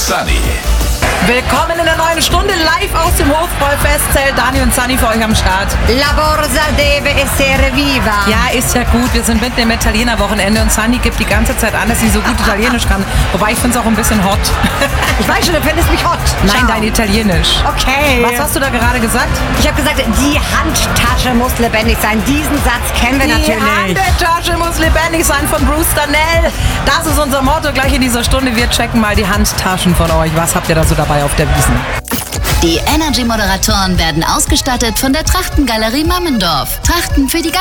Sunny. Willkommen in der neuen Stunde live aus dem Hofbräu-Festzelt. Dani und Sunny für euch am Start. La borsa deve essere viva. Ja, ist ja gut. Wir sind mitten im Italiener-Wochenende und Sunny gibt die ganze Zeit an, dass sie so gut Italienisch kann. Wobei ich finde es auch ein bisschen hot. Ich weiß schon, du findest mich hot. Nein, Schau. dein Italienisch. Okay. Was hast du da gerade gesagt? Ich habe gesagt, die Handtasche muss lebendig sein. Diesen Satz kennen wir Die natürlich. Handtasche muss lebendig sein von Bruce Darnell. Das ist unser Motto gleich in dieser Stunde. Wir checken mal die Handtaschen von euch. Was habt ihr da so dabei auf der Wiesn? Die Energy-Moderatoren werden ausgestattet von der Trachtengalerie Mammendorf. Trachten für die